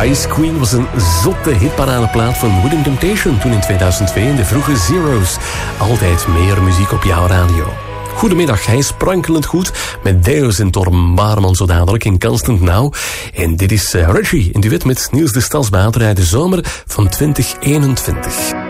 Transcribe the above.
Ice Queen was een zotte hitparadeplaat van Within Temptation toen in 2002 in de vroege Zero's. Altijd meer muziek op jouw radio. Goedemiddag, hij is sprankelend goed met Deus en Torm Barman zo dadelijk in Constant Now. En dit is Reggie in duet met Niels de Stadsbater uit de zomer van 2021.